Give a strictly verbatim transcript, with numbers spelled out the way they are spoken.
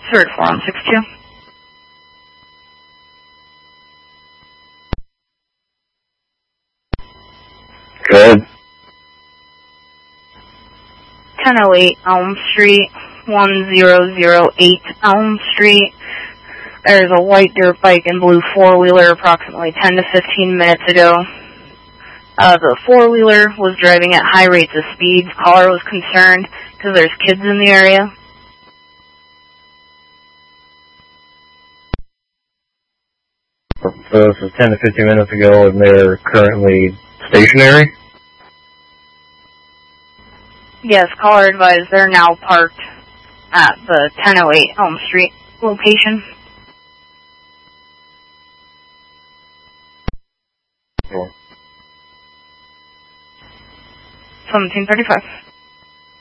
Third four one six two. Good. ten oh eight Elm Street, one zero zero eight Elm Street. There's a white dirt bike and blue four-wheeler approximately ten to fifteen minutes ago. Uh, the four-wheeler was driving at high rates of speed. Caller was concerned because there's kids in the area. So this is ten to fifteen minutes ago, and they're currently stationary? Yes, caller advised they're now parked at the ten oh eight Elm Street location. Sure. seventeen thirty-five.